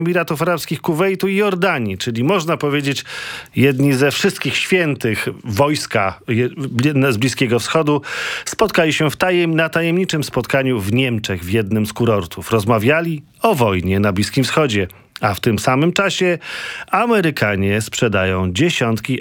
Emiratów Arabskich, Kuwejtu i Jordanii, czyli można powiedzieć jedni ze wszystkich świętych wojska z Bliskiego Wschodu, spotkali się na tajemniczym spotkaniu w Niemczech w jednym z kurortów. Rozmawiali o wojnie na Bliskim Wschodzie. A w tym samym czasie Amerykanie sprzedają dziesiątki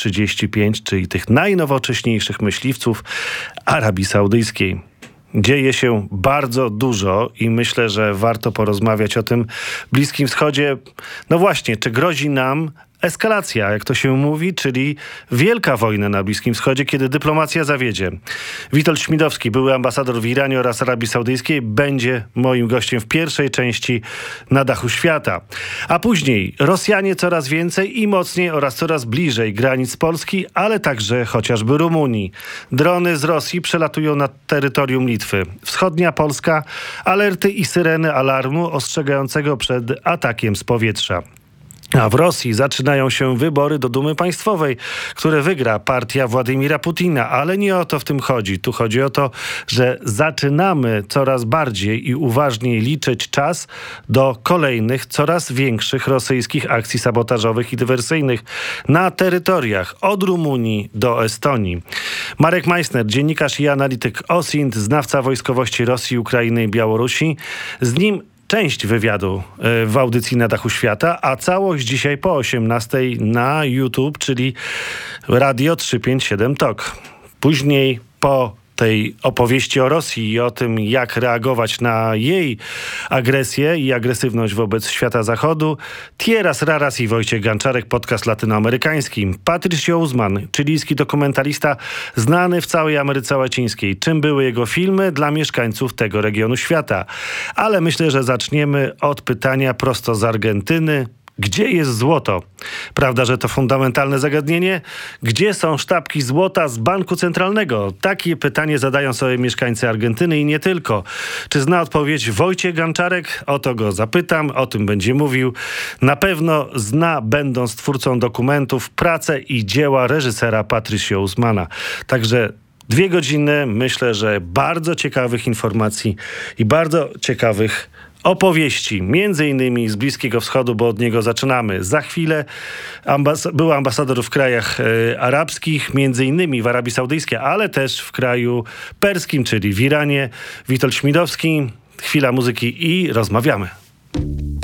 F-35, czyli tych najnowocześniejszych myśliwców Arabii Saudyjskiej. Dzieje się bardzo dużo i myślę, że warto porozmawiać o tym Bliskim Wschodzie. No właśnie, czy grozi nam eskalacja, jak to się mówi, czyli wielka wojna na Bliskim Wschodzie, kiedy dyplomacja zawiedzie. Witold Śmidowski, były ambasador w Iranie oraz Arabii Saudyjskiej, będzie moim gościem w pierwszej części Na dachu świata. A później Rosjanie coraz więcej i mocniej oraz coraz bliżej granic Polski, ale także chociażby Rumunii. Drony z Rosji przelatują nad terytorium Litwy. Wschodnia Polska, alerty i syreny alarmu ostrzegającego przed atakiem z powietrza. A w Rosji zaczynają się wybory do Dumy Państwowej, które wygra partia Władimira Putina. Ale nie o to w tym chodzi. Tu chodzi o to, że zaczynamy coraz bardziej i uważniej liczyć czas do kolejnych, coraz większych rosyjskich akcji sabotażowych i dywersyjnych na terytoriach od Rumunii do Estonii. Marek Meissner, dziennikarz i analityk OSINT, znawca wojskowości Rosji, Ukrainy i Białorusi. Z nim część wywiadu w audycji Na dachu świata, a całość dzisiaj po 18:00 na YouTube, czyli Radio 357 TOK. Później po tej opowieści o Rosji i o tym, jak reagować na jej agresję i agresywność wobec świata zachodu, Tieras Raras i Wojciech Ganczarek, podcast latynoamerykański. Patricio Uzman, chilijski dokumentalista znany w całej Ameryce Łacińskiej. Czym były jego filmy dla mieszkańców tego regionu świata? Ale myślę, że zaczniemy od pytania prosto z Argentyny. Gdzie jest złoto? Prawda, że to fundamentalne zagadnienie? Gdzie są sztabki złota z Banku Centralnego? Takie pytanie zadają sobie mieszkańcy Argentyny i nie tylko. Czy zna odpowiedź Wojciech Ganczarek? O to go zapytam, o tym będzie mówił. Na pewno zna, będąc twórcą dokumentów, pracę i dzieła reżysera Patricio Uzmana. Także 2 godziny, myślę, że bardzo ciekawych informacji i bardzo ciekawych opowieści, między innymi z Bliskiego Wschodu, bo od niego zaczynamy. Za chwilę był ambasador w krajach arabskich, między innymi w Arabii Saudyjskiej, ale też w kraju perskim, czyli w Iranie. Witold Śmidowski, chwila muzyki i rozmawiamy.